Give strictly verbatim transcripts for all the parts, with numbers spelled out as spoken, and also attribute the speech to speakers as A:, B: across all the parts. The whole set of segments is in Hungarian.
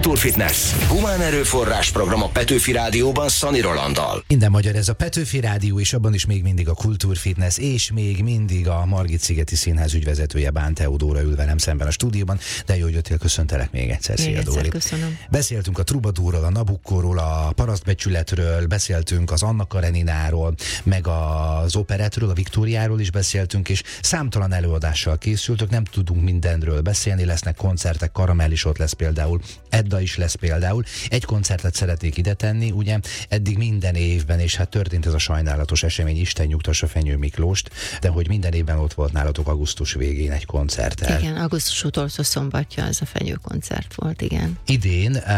A: Kultúrfitness. Humán erőforrás program a Petőfi Rádióban Szani Rolanddal.
B: Minden magyar, ez a Petőfi Rádió, és abban is még mindig a Kultúrfitness, és még mindig a Margit-szigeti Színház ügyvezetője, Bán Teodóra ül velem szemben a stúdióban. De jó, hogy jöttél, köszöntelek még egyszer.
C: Még
B: Szia,
C: egyszer
B: Dóri.
C: köszönöm.
B: Beszéltünk a Trubadúrról, a Nabuccóról, a Parasztbecsületről, beszéltünk az Anna Karenináról, meg az operetről, a Viktóriáról is beszéltünk, és számtalan előadással készültök, nem tudunk mindenről beszélni, lesznek koncertek, Karamell is ott lesz például, Edda is lesz például. Egy koncertet szeretnék ide tenni, ugye, eddig minden évben, és hát történt ez a sajnálatos esemény, Isten nyugtassa Fenyő Miklóst, de hogy minden évben ott volt nálatok augusztus végén egy koncerttel.
C: Igen, augusztus utolsó szombatja ez a Fenyő koncert volt, igen.
B: Idén, uh,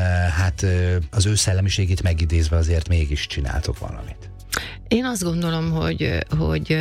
B: hát uh, az ő szellemiségét megidézve azért mégis csináltok valamit.
C: Én azt gondolom, hogy, hogy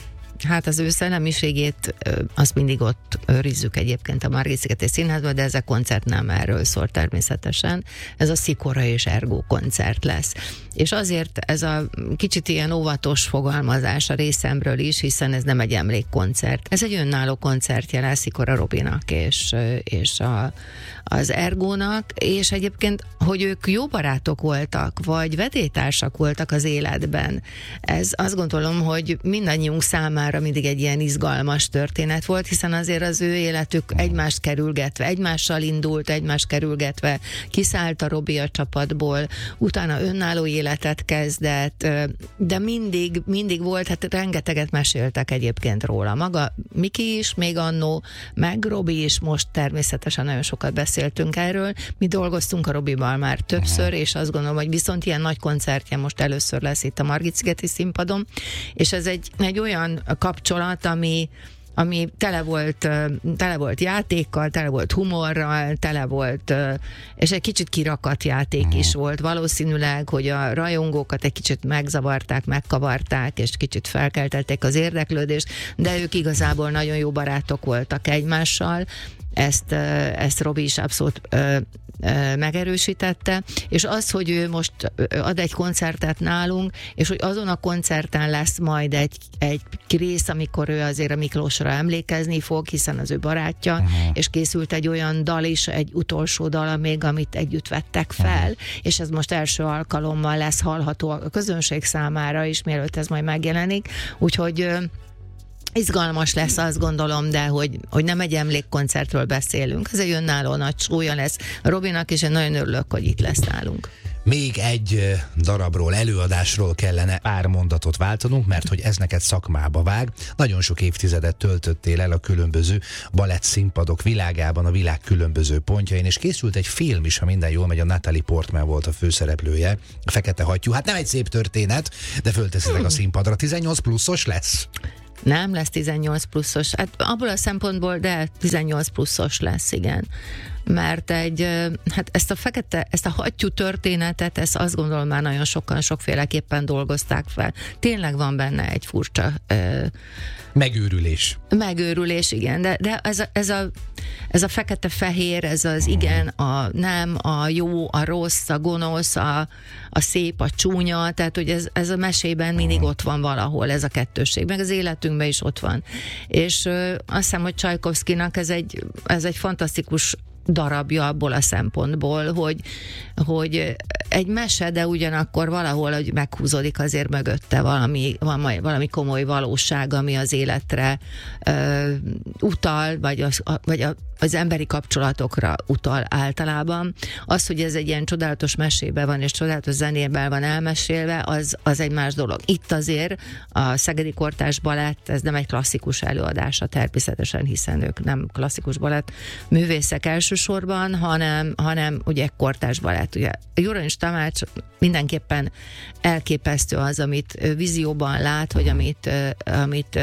C: hát az ő szellemiségét azt mindig ott őrizzük egyébként a Margit-szigeti Színházban, de ez a koncert nem erről szól természetesen. Ez a Szikora és Ergó koncert lesz. És azért ez a kicsit ilyen óvatos fogalmazás a részemről is, hiszen ez nem egy emlékkoncert. Ez egy önálló koncertje lesz Szikora Robinak és, és a, az Ergónak, és egyébként, hogy ők jó barátok voltak, vagy vedélytársak voltak az életben. Ez azt gondolom, hogy mindannyiunk számára mindig egy ilyen izgalmas történet volt, hiszen azért az ő életük egymást kerülgetve, egymással indult, egymást kerülgetve, kiszállt a Robi a csapatból, utána önálló életet kezdett, de mindig, mindig volt, hát rengeteget meséltek egyébként róla. Maga Miki is, még annó, meg Robi is, most természetesen nagyon sokat beszéltünk erről. Mi dolgoztunk a Robival már többször, és azt gondolom, hogy viszont ilyen nagy koncertje most először lesz itt a Margit-szigeti színpadon, és ez egy, egy olyan kapcsolat, ami ami tele volt, tele volt játékkal, tele volt humorral, tele volt, és egy kicsit kirakat játék uh-huh. is volt. Valószínűleg, hogy a rajongókat egy kicsit megzavarták, megkavarták, és kicsit felkeltették az érdeklődést, de ők igazából nagyon jó barátok voltak egymással. Ezt, ezt Robi is abszolút megerősítette, és az, hogy ő most ad egy koncertet nálunk, és hogy azon a koncerten lesz majd egy, egy rész, amikor ő azért a Miklósra emlékezni fog, hiszen az ő barátja, uh-huh. és készült egy olyan dal is, egy utolsó dal még, amit együtt vettek fel, uh-huh. és ez most első alkalommal lesz hallható a közönség számára is, mielőtt ez majd megjelenik, úgyhogy izgalmas lesz, azt gondolom, de hogy, hogy nem egy emlékkoncertről beszélünk. Ez egy önálló nagy súlya lesz Robinak, és én nagyon örülök, hogy itt lesz nálunk.
B: Még egy darabról, előadásról kellene pár mondatot váltanunk, mert hogy ez neked szakmába vág. Nagyon sok évtizedet töltöttél el a különböző balett színpadok világában, a világ különböző pontjain, és készült egy film is, ha minden jól megy, a Natalie Portman volt a főszereplője, a Fekete hattyú. Hát nem egy szép történet, de fölteszitek a színpadra. tizennyolc pluszos lesz?
C: Nem lesz tizennyolc pluszos, hát abból a szempontból, de tizennyolc pluszos lesz, igen. Mert egy, hát ezt a fekete, ezt a hattyú történetet, ezt azt gondolom már nagyon sokan, sokféleképpen dolgozták fel. Tényleg van benne egy furcsa ö,
B: megőrülés.
C: Megőrülés, igen, de, de ez, a, ez, a, ez a fekete-fehér, ez az igen, a nem, a jó, a rossz, a gonosz, a, a szép, a csúnya, tehát hogy ez, ez a mesében mindig ott van valahol, ez a kettősség, meg az életünkben is ott van. És ö, azt hiszem, hogy Csajkovszkinak ez egy, ez egy fantasztikus darabja abból a szempontból, hogy, hogy egy mese, de ugyanakkor valahol, hogy meghúzódik azért mögötte valami, valami komoly valóság, ami az életre ö, utal, vagy, az, a, vagy a, az emberi kapcsolatokra utal általában. Az, hogy ez egy ilyen csodálatos mesében van, és csodálatos zenében van elmesélve, az, az egy más dolog. Itt azért a Szegedi Kortárs Balett, ez nem egy klasszikus előadása természetesen, hiszen ők nem klasszikus balett művészek elsősorban, hanem, hanem ugye kortárs balett. Ugye Juronis Tamács mindenképpen elképesztő az, amit vízióban lát, hogy amit, amit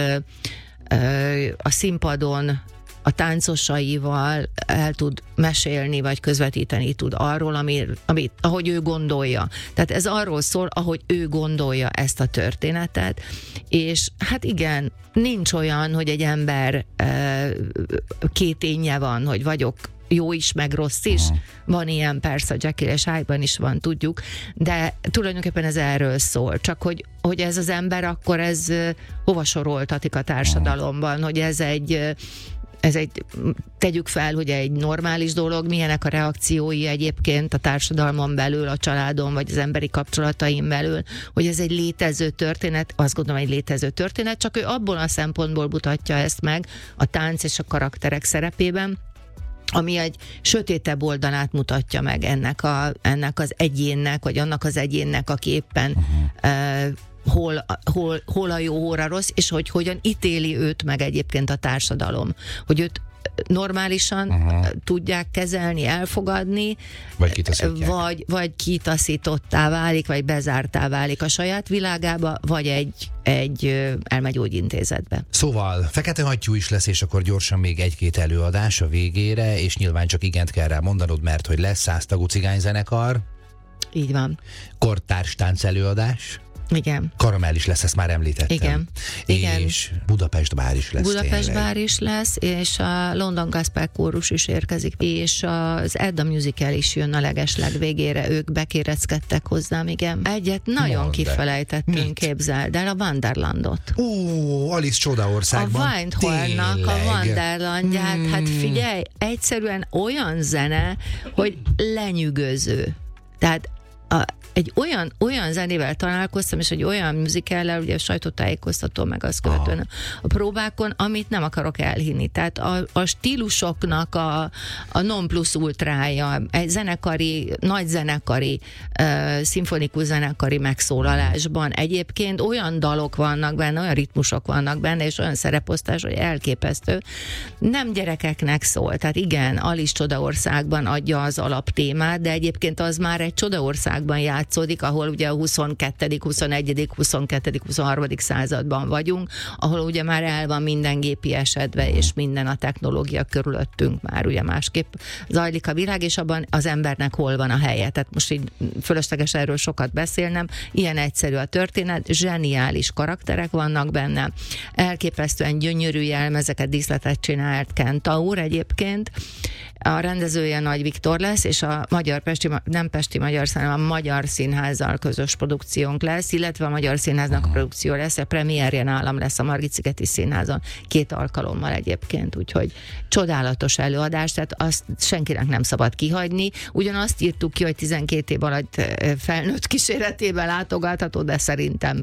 C: a színpadon a táncosaival el tud mesélni, vagy közvetíteni tud arról, ami, ami, ahogy ő gondolja. Tehát ez arról szól, ahogy ő gondolja ezt a történetet, és hát igen, nincs olyan, hogy egy ember két énje van, hogy vagyok jó is, meg rossz is. Van ilyen, persze, a Jekyll és Hyde-ban is van, tudjuk, de tulajdonképpen ez erről szól. Csak hogy, hogy ez az ember, akkor ez hova soroltatik a társadalomban, hogy ez egy ez egy, tegyük fel, hogy egy normális dolog, milyenek a reakciói egyébként a társadalmon belül, a családon, vagy az emberi kapcsolataim belül, hogy ez egy létező történet, azt gondolom, egy létező történet, csak ő abból a szempontból mutatja ezt meg a tánc és a karakterek szerepében, ami egy sötétebb oldalát mutatja meg ennek, a, ennek az egyénnek, vagy annak az egyénnek, aki éppen uh, hol, hol, hol a jó, hol a rossz, és hogy hogyan ítéli őt meg egyébként a társadalom. Hogy őt normálisan uh-huh. tudják kezelni, elfogadni,
B: vagy kitaszítják.
C: Vagy, vagy kitaszítottá válik, vagy bezártá válik a saját világába, vagy egy, egy elmegy gyógyintézetbe.
B: Szóval Fekete Hattyú is lesz, és akkor gyorsan még egy-két előadás a végére, és nyilván csak igent kell rá mondanod, mert hogy lesz száztagú cigányzenekar.
C: Így van.
B: Kortárs tánc előadás.
C: Igen.
B: Karamell is lesz, ezt már említettem.
C: Igen.
B: És
C: Igen.
B: Budapest Bár is lesz.
C: Budapest
B: tényleg.
C: Bár is lesz, és a London Gospel Kórus is érkezik, és az Edda Musical is jön a legesleg végére, ők bekéreckedtek hozzám, igen. Egyet nagyon
B: Mondd.
C: kifelejtettünk,
B: Mit?
C: képzeld el, a Wonderlandot.
B: Ó, Alice Csodaországban.
C: A Windhornnak a Wonderlandját, hmm. hát figyelj, egyszerűen olyan zene, hogy lenyűgöző. Tehát a, egy olyan, olyan zenével találkoztam, és egy olyan musicallel, ugye a sajtótájékoztató meg azt követően Aha. a próbákon, amit nem akarok elhinni. Tehát a, a stílusoknak a, a non plus ultrája, egy zenekari, nagy zenekari, uh, szimfonikus zenekari megszólalásban egyébként olyan dalok vannak benne, olyan ritmusok vannak benne, és olyan szereposztás, hogy elképesztő. Nem gyerekeknek szól. Tehát igen, Alice Csodaországban adja az alaptémát, de egyébként az már egy Csodaországban játszódik, ahol ugye a huszonkettő huszonegy huszonkettő huszonharmadik században vagyunk, ahol ugye már el van minden gépi esedve, és minden a technológia körülöttünk már ugye másképp zajlik a világ, és abban az embernek hol van a helye. Tehát most így fölösleges erről sokat beszélnem, ilyen egyszerű a történet, zseniális karakterek vannak benne, elképesztően gyönyörű jelmezeket, díszletet csinált Kentaur egyébként, a rendezője Nagy Viktor lesz, és a magyar Pesti, nem Pesti Magyar, hanem a Magyar Színházzal közös produkciónk lesz, illetve a Magyar Színháznak a produkció lesz, a premierje nálam lesz a Margit-szigeti Színházon, két alkalommal egyébként, úgyhogy csodálatos előadás, tehát azt senkinek nem szabad kihagyni. Ugyanazt írtuk ki, hogy tizenkét év alatt felnőtt kíséretében látogatható, de szerintem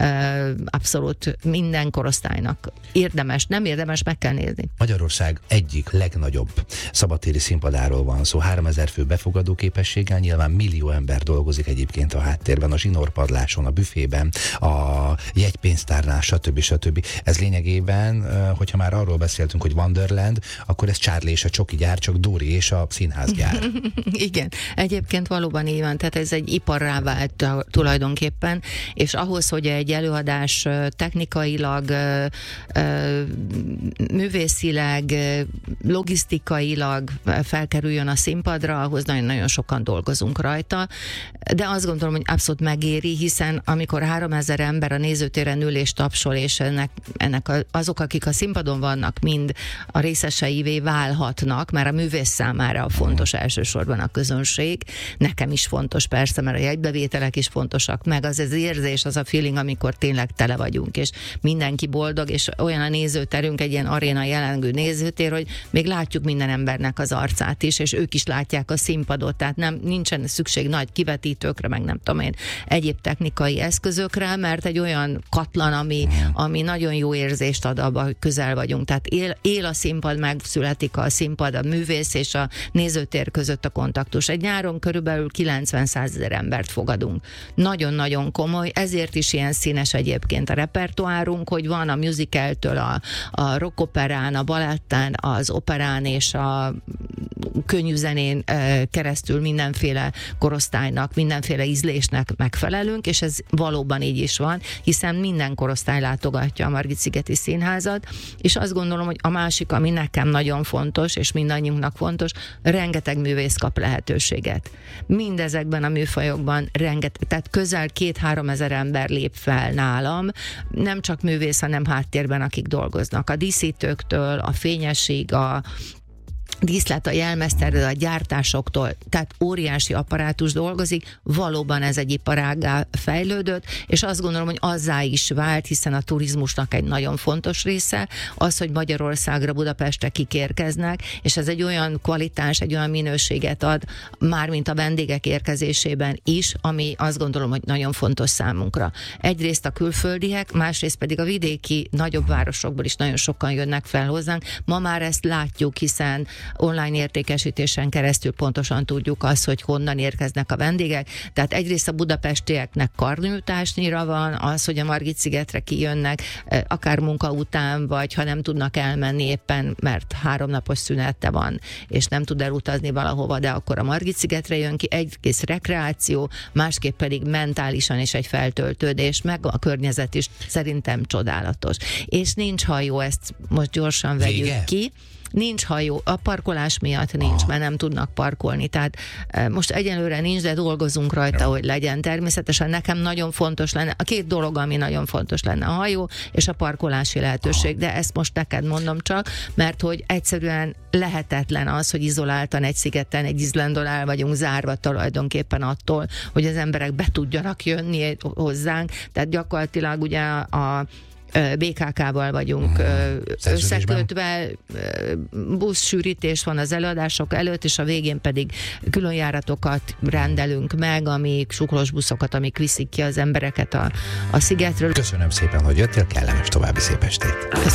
C: abszolút minden korosztálynak érdemes, nem érdemes, meg kell nézni.
B: Magyarország egyik legnagyobb szabadtéri színpadáról van szó, háromezer fő befogadó képességgel, nyilván millió ember dolgozik egyébként a háttérben, a zsinórpadláson, a büfében, a jegypénztárnál, stb. stb. Ez lényegében, hogyha már arról beszéltünk, hogy Wonderland, akkor ez Charlie és a csoki gyár, csak Dóri és a színházgyár.
C: Igen, egyébként valóban így van, tehát ez egy iparrá vált tulajdonképpen, és ahhoz, hogy egy előadás technikailag, művészileg, logisztikailag felkerüljön a színpadra, ahhoz nagyon-nagyon sokan dolgozunk rajta, de azt gondolom, hogy abszolút megéri, hiszen amikor háromezer ember a nézőtéren ül és tapsol, és ennek, ennek azok, akik a színpadon vannak, mind a részeseivé válhatnak, mert a művész számára fontos elsősorban a közönség, nekem is fontos persze, mert a jegybevételek is fontosak, meg az az érzés, az a feeling, amikor tényleg tele vagyunk, és mindenki boldog, és olyan a nézőterünk, egy ilyen aréna jelengő nézőtér, hogy még látjuk minden embernek az arcát is, és ők is látják a színpadot, tehát nem, nincsen szükség nagy kivetítőkre, meg nem tudom én, egyéb technikai eszközökre, mert egy olyan katlan, ami, ami nagyon jó érzést ad abba, hogy közel vagyunk. Tehát él, él a színpad, megszületik a színpad, a művész és a nézőtér között a kontaktus. Egy nyáron körülbelül kilencven-százezer embert fogadunk. Nagyon-nagyon komoly, ezért is ilyen színes egyébként a repertoárunk, hogy van a musicaltől a, a rockoperán, a balettán, az operán és a könnyű zenén e, keresztül mindenféle korosztálynak, mindenféle ízlésnek megfelelünk, és ez valóban így is van, hiszen minden korosztály látogatja a Margit-szigeti Színházat, és azt gondolom, hogy a másik, ami nekem nagyon fontos, és mindannyiunknak fontos, rengeteg művész kap lehetőséget. Mindezekben a műfajokban rengeteg, tehát közel két-három ezer ember lép fel nálam, nem csak művész, hanem háttérben, akik dolgoznak. A díszítőktől, a fényesig, a díszlet, a jelmezterről, a gyártásoktól, tehát óriási apparátus dolgozik, valóban ez egy iparággá fejlődött, és azt gondolom, hogy azzá is vált, hiszen a turizmusnak egy nagyon fontos része, az, hogy Magyarországra, Budapestre kikérkeznek, és ez egy olyan kvalitás, egy olyan minőséget ad, mármint a vendégek érkezésében is, ami azt gondolom, hogy nagyon fontos számunkra. Egyrészt a külföldiek, másrészt pedig a vidéki nagyobb városokból is nagyon sokan jönnek fel hozzánk. Ma már ezt látjuk, hiszen online értékesítésen keresztül pontosan tudjuk azt, hogy honnan érkeznek a vendégek. Tehát egyrészt a budapestieknek karnyújtásnyira van, az, hogy a Margit-szigetre kijönnek, akár munka után, vagy ha nem tudnak elmenni éppen, mert háromnapos szünete van, és nem tud elutazni valahova, de akkor a Margit-szigetre jön ki, egyrészt rekreáció, másképp pedig mentálisan is egy feltöltődés, meg a környezet is szerintem csodálatos. És nincs hajó, ezt most gyorsan vegyük
B: Vége?
C: ki. Nincs hajó, a parkolás miatt nincs, ah. mert nem tudnak parkolni, tehát e, most egyelőre nincs, de dolgozunk rajta, ja. hogy legyen. Természetesen nekem nagyon fontos lenne, a két dolog, ami nagyon fontos lenne, a hajó és a parkolási lehetőség, ah. de ezt most neked mondom csak, mert hogy egyszerűen lehetetlen az, hogy izoláltan egy szigeten, egy Izlandon el vagyunk zárva tulajdonképpen attól, hogy az emberek be tudjanak jönni hozzánk, tehát gyakorlatilag ugye a bé ká ká-val vagyunk hmm. összekötve, buszsűrítés van az előadások előtt, és a végén pedig különjáratokat rendelünk meg, amik suklos buszokat, amik viszik ki az embereket a, a szigetről.
B: Köszönöm szépen, hogy jöttél, kellemes további szép estét.